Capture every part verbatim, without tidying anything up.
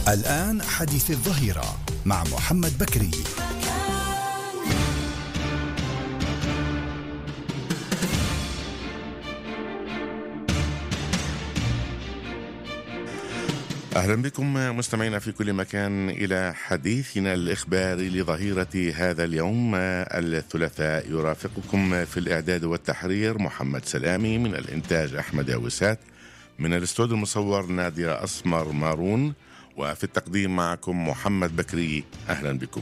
الآن حديث الظهيرة مع محمد بكري. أهلا بكم مستمعينا في كل مكان إلى حديثنا الإخباري لظهيرة هذا اليوم الثلاثاء. يرافقكم في الإعداد والتحرير محمد سلامي، من الإنتاج أحمد ياوسات، من الاستوديو المصور نادية أسمر مارون، وفي التقديم معكم محمد بكري. أهلا بكم.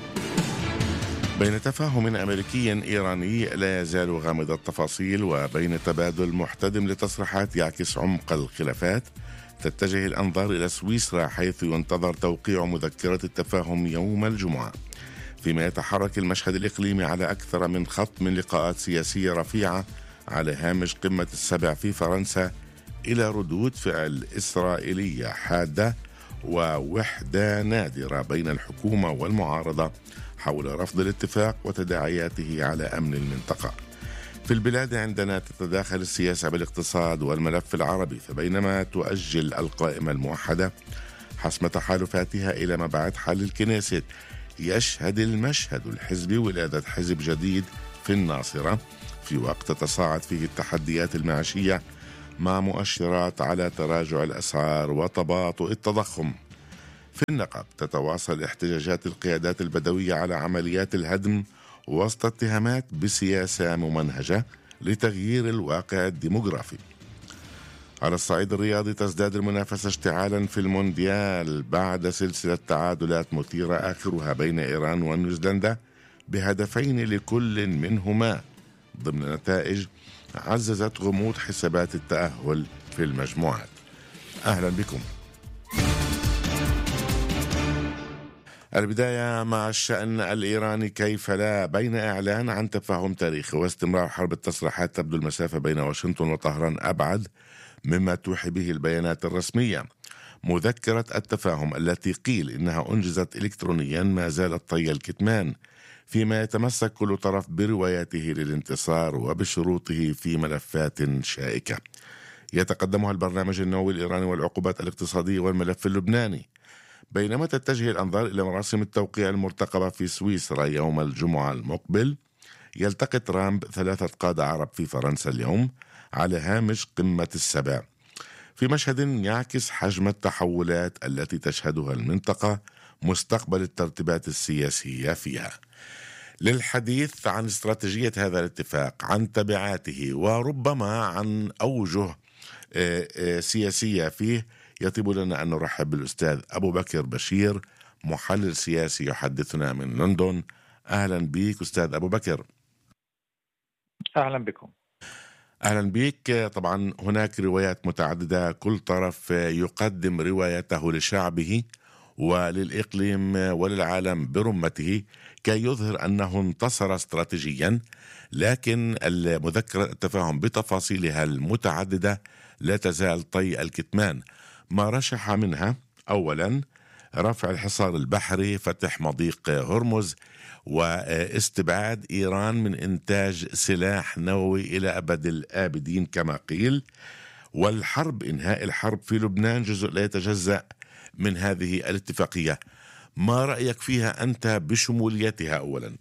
بين تفاهم أمريكي إيراني لا يزال غامض التفاصيل، وبين تبادل محتدم لتصريحات يعكس عمق الخلافات، تتجه الأنظار إلى سويسرا، حيث ينتظر توقيع مذكرة التفاهم يوم الجمعة، فيما يتحرك المشهد الإقليمي على أكثر من خط من لقاءات سياسية رفيعة على هامش قمة السبع في فرنسا، إلى ردود فعل إسرائيلية حادة ووحدة نادرة بين الحكومة والمعارضة حول رفض الاتفاق وتداعياته على أمن المنطقة. في البلاد عندنا تتداخل السياسة بالاقتصاد والملف العربي، فبينما تؤجل القائمة الموحدة حسم تحالفاتها إلى مبعث حل الكنيست، يشهد المشهد الحزبي ولادة حزب جديد في الناصرة، في وقت تتصاعد فيه التحديات المعيشية مع مؤشرات على تراجع الأسعار وتباطؤ التضخم. في النقب تتواصل احتجاجات القيادات البدوية على عمليات الهدم وسط اتهامات بسياسة ممنهجة لتغيير الواقع الديموغرافي. على الصعيد الرياضي تزداد المنافسة اشتعالا في المونديال بعد سلسلة تعادلات مثيرة، آخرها بين إيران ونيوزيلندا بهدفين لكل منهما، ضمن نتائج عززت غموض حسابات التأهل في المجموعات. أهلا بكم. البداية مع الشأن الإيراني، كيف لا، بين إعلان عن تفاهم تاريخي واستمرار حرب التصريحات تبدو المسافة بين واشنطن وطهران أبعد مما توحي به البيانات الرسمية. مذكرة التفاهم التي قيل إنها أنجزت إلكترونيا ما زالت طي الكتمان، فيما يتمسك كل طرف بروايته للانتصار وبشروطه في ملفات شائكة يتقدمها البرنامج النووي الإيراني والعقوبات الاقتصادية والملف اللبناني. بينما تتجه الأنظار إلى مراسم التوقيع المرتقبة في سويسرا يوم الجمعة المقبل، يلتقي ترامب ثلاثة قادة عرب في فرنسا اليوم على هامش قمة السبع، في مشهد يعكس حجم التحولات التي تشهدها المنطقة مستقبل الترتيبات السياسية فيها. للحديث عن استراتيجية هذا الاتفاق، عن تبعاته، وربما عن أوجه سياسية فيه، يطيب لنا أن نرحب بالأستاذ أبو بكر بشير، محلل سياسي يحدثنا من لندن. أهلا بك أستاذ أبو بكر. أهلا بكم. أهلا بك. طبعا هناك روايات متعددة، كل طرف يقدم روايته لشعبه وللإقليم وللعالم برمته كي يظهر أنه انتصر استراتيجيا، لكن المذكرة التفاهم بتفاصيلها المتعددة لا تزال طي الكتمان. ما رشح منها أولا رفع الحصار البحري، فتح مضيق هرمز، واستبعاد إيران من إنتاج سلاح نووي إلى أبد الآبدين كما قيل، والحرب، إنهاء الحرب في لبنان جزء لا يتجزأ من هذه الاتفاقية. ما رأيك فيها أنت بشموليتها أولا؟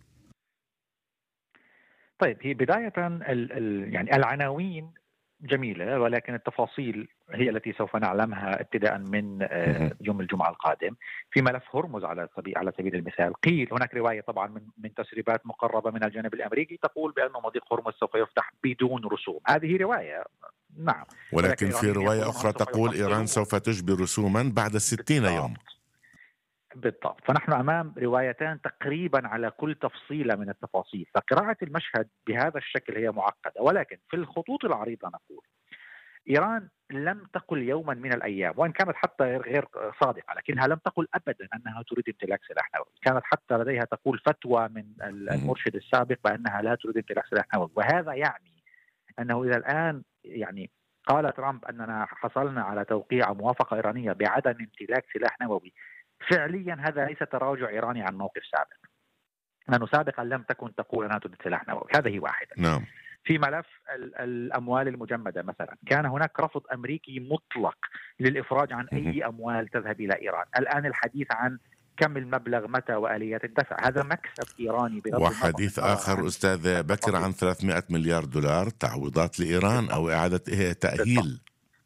طيب، هي بداية ال ال يعني العناوين جميلة، ولكن التفاصيل هي التي سوف نعلمها ابتداء من يوم الجمعة القادم. في ملف هرمز على سبيل على سبيل المثال، قيل هناك رواية طبعا من من تسريبات مقربة من الجانب الأمريكي تقول بأن مضيق هرمز سوف يفتح بدون رسوم. هذه رواية، نعم، ولكن, ولكن في رواية أخرى تقول إيران سوف تجبر رسوما بعد ستين يوم. بالضبط، فنحن أمام روايتان تقريبا على كل تفصيلة من التفاصيل، فقراءة المشهد بهذا الشكل هي معقدة. ولكن في الخطوط العريضة نقول إيران لم تقل يوما من الأيام، وإن كانت حتى غير صادقة، لكنها لم تقل أبدا أنها تريد امتلاك سلاح نووي. كانت حتى لديها تقول فتوى من المرشد السابق بأنها لا تريد امتلاك سلاح نووي، وهذا يعني أنه إذا الآن يعني قال ترامب أننا حصلنا على توقيع موافقة إيرانية بعدم امتلاك سلاح نووي، فعليا هذا ليس تراجع إيراني عن موقف سابق، لأنه سابقا لم تكن تقول أنها تريد سلاح نووي. هذه واحدة. نعم. في ملف الأموال المجمدة مثلا كان هناك رفض أمريكي مطلق للإفراج عن أي أموال تذهب إلى إيران. الآن الحديث عن كم المبلغ، متى، وآليات الدفع، هذا مكسب إيراني. وحديث آخر أستاذ بكر عن ثلاثمائة مليار دولار تعويضات لإيران أو إعادة تأهيل.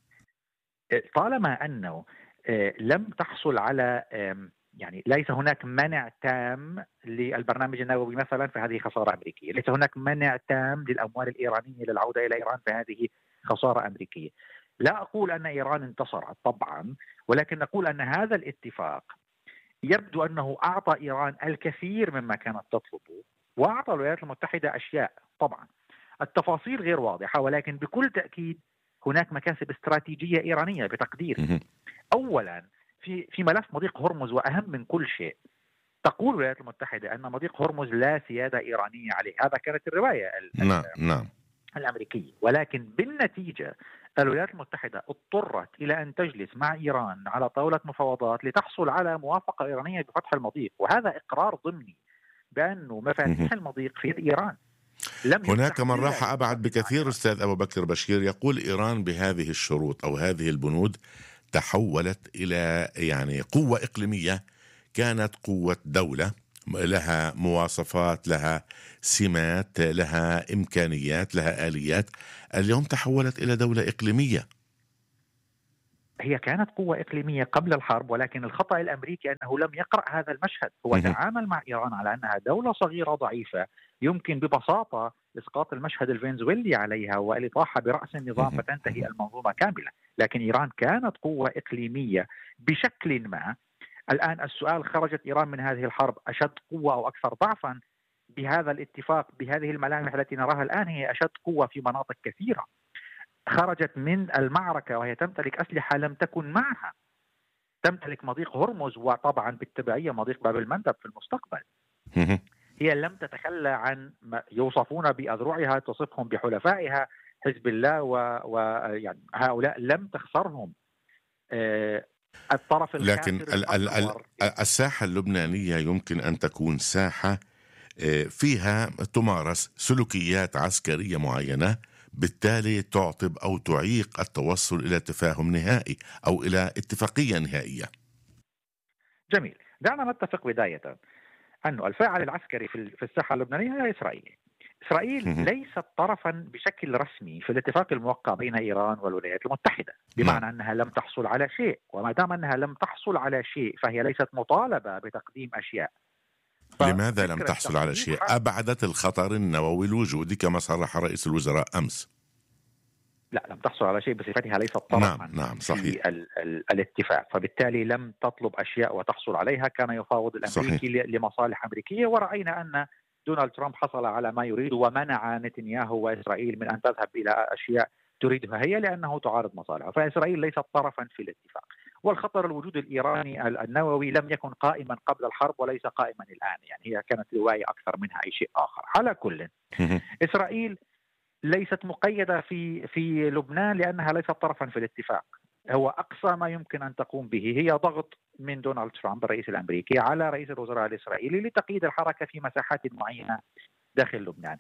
طالما أنه لم تحصل على، يعني ليس هناك منع تام للبرنامج النووي مثلا، فهذه خسارة أمريكية. ليس هناك منع تام للأموال الإيرانية للعودة إلى إيران، فهذه خسارة أمريكية. لا أقول أن إيران انتصرت طبعا، ولكن نقول أن هذا الاتفاق يبدو أنه أعطى إيران الكثير مما كانت تطلبه، وأعطى الولايات المتحدة أشياء. طبعا التفاصيل غير واضحة، ولكن بكل تأكيد هناك مكاسب استراتيجية إيرانية بتقدير. أولا في في ملف مضيق هرمز، وأهم من كل شيء، تقول الولايات المتحدة أن مضيق هرمز لا سيادة إيرانية عليه. هذا كانت الرواية نعم نعم الأمريكية، ولكن بالنتيجة الولايات المتحدة اضطرت إلى أن تجلس مع إيران على طاولة مفاوضات لتحصل على موافقة إيرانية بفتح المضيق، وهذا إقرار ضمني بأنه مفاتيح المضيق في يد إيران. لم هناك من راح أبعد بكثير أستاذ أبو بكر بشير، يقول إيران بهذه الشروط أو هذه البنود تحولت إلى يعني قوة إقليمية، كانت قوة دولة لها مواصفات، لها سمات، لها إمكانيات، لها آليات، اليوم تحولت إلى دولة إقليمية. هي كانت قوة إقليمية قبل الحرب، ولكن الخطأ الأمريكي أنه لم يقرأ هذا المشهد. هو تعامل مع إيران على أنها دولة صغيرة ضعيفة يمكن ببساطة إسقاط المشهد الفنزويلي عليها والإطاحة برأس النظام فتنتهي المنظومة كاملة. لكن إيران كانت قوة إقليمية بشكل ما. الآن السؤال، خرجت إيران من هذه الحرب أشد قوة أو أكثر ضعفا؟ بهذا الاتفاق بهذه الملامح التي نراها الآن هي أشد قوة في مناطق كثيرة. خرجت من المعركة وهي تمتلك أسلحة لم تكن معها، تمتلك مضيق هرمز وطبعا بالتبعية مضيق باب المندب في المستقبل. هي لم تتخلى عن ما يوصفون بأذرعها، تصفهم بحلفائها حزب الله، ويعني هؤلاء لم تخسرهم. آه الطرف لكن ال ال ال الساحة اللبنانية يمكن أن تكون ساحة فيها تمارس سلوكيات عسكرية معينة، بالتالي تعطب أو تعيق التوصل إلى تفاهم نهائي أو إلى اتفاقية نهائية. جميل، دعنا نتفق بداية أنه الفاعل العسكري في الساحة اللبنانية هي إسرائيل. إسرائيل م- ليست طرفا بشكل رسمي في الاتفاق الموقع بين إيران والولايات المتحدة، بمعنى أنها لم تحصل على شيء، وما دام أنها لم تحصل على شيء فهي ليست مطالبة بتقديم أشياء. لماذا لم تحصل على شيء؟ أبعدت الخطر النووي الوجودي كما صرح رئيس الوزراء أمس. لا، لم تحصل على شيء بصفتها ليست طرفا نعم نعم صحيح. في ال ال الاتفاق، فبالتالي لم تطلب أشياء وتحصل عليها. كان يفاوض الأمريكي صحيح. لمصالح أمريكية، ورأينا أن دونالد ترامب حصل على ما يريد ومنع نتنياهو وإسرائيل من أن تذهب إلى أشياء تريدها هي لأنه تعارض مصالحه. فإسرائيل ليست طرفا في الاتفاق. والخطر الوجود الإيراني النووي لم يكن قائما قبل الحرب وليس قائما الآن، يعني هي كانت رواية أكثر منها أي شيء آخر. على كل، إسرائيل ليست مقيدة في في لبنان لأنها ليست طرفا في الاتفاق. هو أقصى ما يمكن أن تقوم به هي ضغط من دونالد ترامب الرئيس الأمريكي على رئيس الوزراء الإسرائيلي لتقييد الحركة في مساحات معينة داخل لبنان.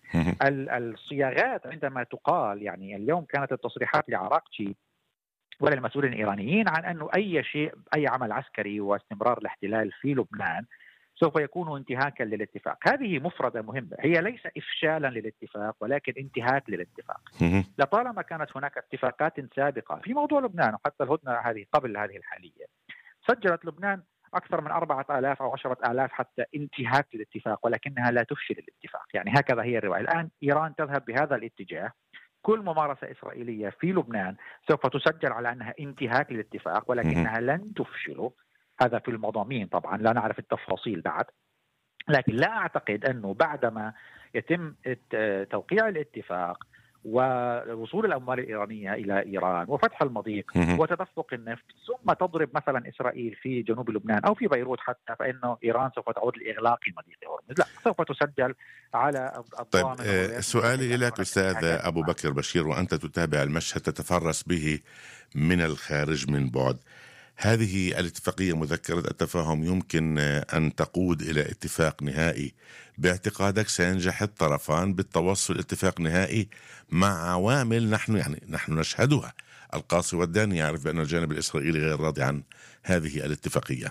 الصياغات عندما تقال، يعني اليوم كانت التصريحات لعراقتشي وللمسؤولين الإيرانيين عن أنه أي شيء، أي عمل عسكري واستمرار الاحتلال في لبنان سوف يكون انتهاكا للاتفاق. هذه مفردة مهمة، هي ليس إفشالا للاتفاق ولكن انتهاك للاتفاق. لطالما كانت هناك اتفاقات سابقة في موضوع لبنان، وحتى الهدنة هذه قبل هذه الحالية، سجلت لبنان أكثر من أربعة آلاف أو عشرة آلاف حتى انتهاك للاتفاق، ولكنها لا تفشل الاتفاق. يعني هكذا هي الرواية. الآن إيران تذهب بهذا الاتجاه. كل ممارسة إسرائيلية في لبنان سوف تسجل على أنها انتهاك للاتفاق ولكنها لن تفشله. هذا في المضامين، طبعا لا نعرف التفاصيل بعد، لكن لا أعتقد أنه بعدما يتم توقيع الاتفاق ووصول الأموال الإيرانية إلى إيران وفتح المضيق وتدفق النفط ثم تضرب مثلا إسرائيل في جنوب لبنان أو في بيروت حتى، فإنه إيران سوف تعود لإغلاق مضيق هرمز. لا، سوف تسجل على الضامن. طيب سؤالي لك أستاذ أبو بكر بشير، وأنت تتابع المشهد تتفرس به من الخارج من بعد، هذه الاتفاقية مذكرة التفاهم يمكن أن تقود إلى اتفاق نهائي باعتقادك سينجح الطرفان بالتوصل اتفاق نهائي مع عوامل نحن يعني نحن نشهدها؟ القاصي والداني يعرف بأن الجانب الإسرائيلي غير راضي عن هذه الاتفاقية.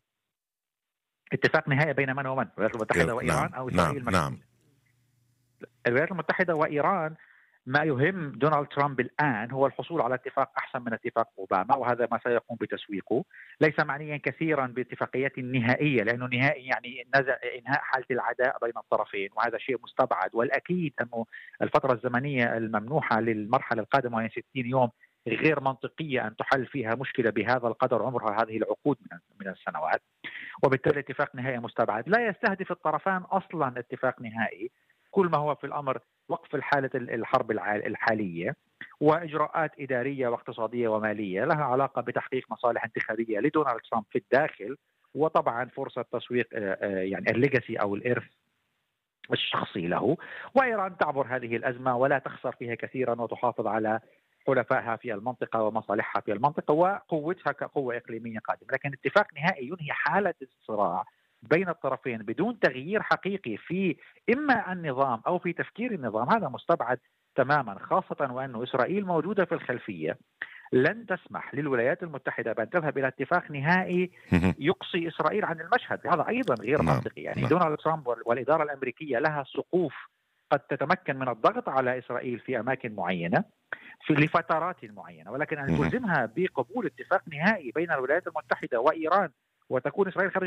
اتفاق نهائي بين من ومن؟ الولايات المتحدة وإيران نعم أو إسرائيل؟ نعم, نعم. الولايات المتحدة وإيران. ما يهم دونالد ترامب الآن هو الحصول على اتفاق أحسن من اتفاق أوباما، وهذا ما سيقوم بتسويقه. ليس معنيا كثيرا باتفاقيات نهائية، لأنه نهائي يعني نزع إنهاء حالة العداء بين الطرفين، وهذا شيء مستبعد. والأكيد أنه الفترة الزمنية الممنوحة للمرحلة القادمة وهي ستين يوم غير منطقية أن تحل فيها مشكلة بهذا القدر عمرها هذه العقود من من السنوات، وبالتالي اتفاق نهائي مستبعد. لا يستهدف الطرفان أصلا اتفاق نهائي، كل ما هو في الأمر وقف الحالة الحرب الحالية وإجراءات إدارية واقتصادية ومالية لها علاقة بتحقيق مصالح انتخابية لدونالد ترامب في الداخل، وطبعا فرصة تسويق يعني الليجاسي أو الإرث الشخصي له. وإيران تعبر هذه الأزمة ولا تخسر فيها كثيرا، وتحافظ على حلفائها في المنطقة ومصالحها في المنطقة وقوتها كقوة إقليمية قادمة. لكن اتفاق نهائي ينهي حالة الصراع بين الطرفين بدون تغيير حقيقي في إما النظام أو في تفكير النظام، هذا مستبعد تماما، خاصة وأن إسرائيل موجودة في الخلفية. لن تسمح للولايات المتحدة بأن تذهب إلى اتفاق نهائي يقصي إسرائيل عن المشهد، هذا أيضا غير منطقي. يعني دونالد ترامب والإدارة الأمريكية لها سقوف قد تتمكن من الضغط على إسرائيل في أماكن معينة في لفترات معينة، ولكن أن تلزمها بقبول اتفاق نهائي بين الولايات المتحدة وإيران وتكون إسرائيل خارج